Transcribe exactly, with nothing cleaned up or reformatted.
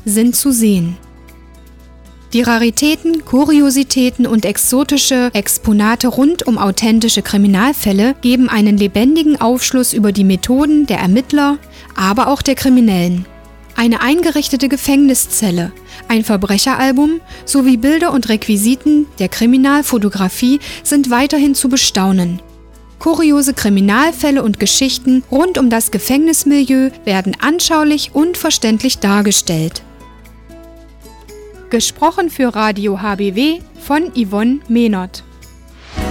sind zu sehen. Die Raritäten, Kuriositäten und exotische Exponate rund um authentische Kriminalfälle geben einen lebendigen Aufschluss über die Methoden der Ermittler, aber auch der Kriminellen. Eine eingerichtete Gefängniszelle, ein Verbrecheralbum sowie Bilder und Requisiten der Kriminalfotografie sind weiterhin zu bestaunen. Kuriose Kriminalfälle und Geschichten rund um das Gefängnismilieu werden anschaulich und verständlich dargestellt. Gesprochen für Radio H B W von Yvonne Mehnert.